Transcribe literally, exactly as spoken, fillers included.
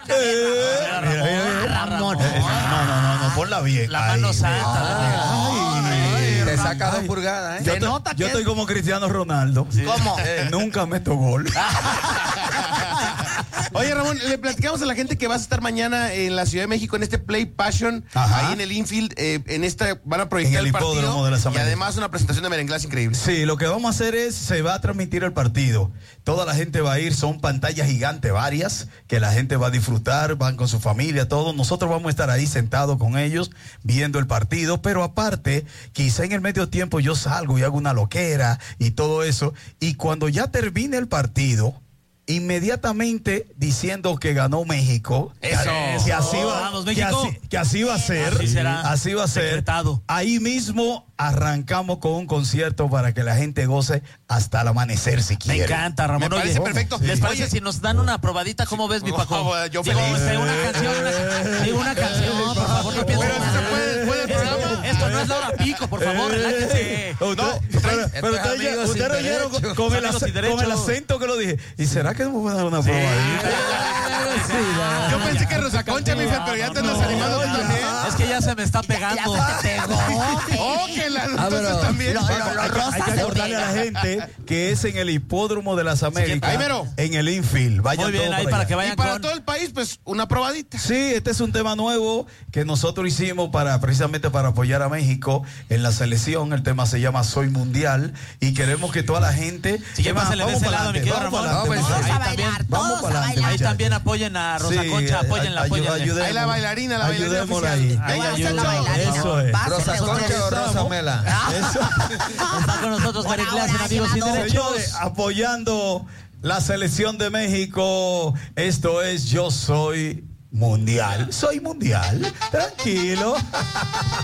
Ramón. No, no, no, no, ponla bien. La mano santa. Te saca dos pulgadas, ¿eh? Yo, te, yo estoy como Cristiano Ronaldo. Sí. ¿Cómo? Eh, nunca meto gol. Oye, Ramón, le platicamos a la gente que vas a estar mañana en la Ciudad de México en este Play Passion, Ajá. ahí en el infield, eh, en esta van a proyectar En el el, partido hipódromo de las y Américas. además una presentación de Merenglass increíble. Sí, lo que vamos a hacer es, se va a transmitir el partido. Toda la gente va a ir, son pantallas gigantes varias, que la gente va a disfrutar, van con su familia, todo. Nosotros vamos a estar ahí sentados con ellos, viendo el partido, pero aparte, quizá en el medio tiempo yo salgo y hago una loquera y todo eso, y cuando ya termine el partido, inmediatamente diciendo que ganó México. Eso. Que así va, Vamos, que México. así, que así va a ser. Así será. Así va a ser. Decretado. Ahí mismo arrancamos con un concierto para que la gente goce hasta el amanecer si Me quiere. encanta, Ramón. Me parece Oye, perfecto. ¿les Sí. parece Oye, si nos dan una probadita? ¿Cómo ves, mi Paco? Oh, yo Digo, feliz. este, una canción, una, digo, una canción, por favor, no piensen Pero mal. si se puede después del Esto- programa. Esto no es la hora pico, por favor, relájense. Usted- No, pero, esto pero es usted, amigos usted sin lo oyeron con, derechos. con el, Amigos sin ace- con el derechos. acento que lo dije. ¿Y será que no me voy a dar una probadita? Yo pensé que Rosa Concha, mi hija, pero ya te andas No, animando tú ya. también. Es que ya se me está pegando. Oh, que la Ah, pero- entonces también. Hay que- hay que acordarle a la gente que es en el hipódromo de las Américas. Ahí mero. En el infield. Vayan Muy bien, todos ahí por para allá. que Y vayan para con... todo el país, pues, una probadita. Sí, este es un tema nuevo que nosotros hicimos para precisamente para apoyar a México en la selección. El tema se llama Soy Mundial y queremos que toda la gente. Sí, que pásale de vamos ese para lado, mi adelante, querido vamos Ramón. para adelante, Vamos, muchachos. Ahí a también, bailar, vamos todos para a adelante, ahí bailar. también apoyen a Rosa Sí, Concha, apóyenla, ay- apóyenla. ayudemos. Ahí la bailarina, la bailarina Ayudémosla oficial. ahí. Yo voy a Ay, ser la ayuda. bailarina. Eso es. Pásale, Rosa Rosa Concha o Rosa Mela. Eso. Está con nosotros Por Merenglass en ahora, Amigos Sin llevado. Derechos. Señores, apoyando la selección de México. Esto es Yo Soy Mundial. Soy mundial. Tranquilo.